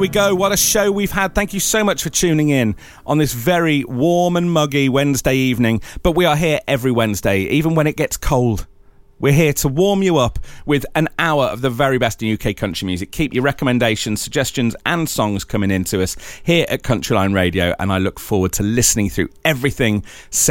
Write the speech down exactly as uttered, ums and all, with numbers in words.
We go. What a show we've had. Thank you so much for tuning in on this very warm and muggy Wednesday evening. But we are here every Wednesday, even when it gets cold. We're here to warm you up with an hour of the very best in U K country music. Keep your recommendations, suggestions and songs coming in to us here at Countryline Radio, and I look forward to listening through everything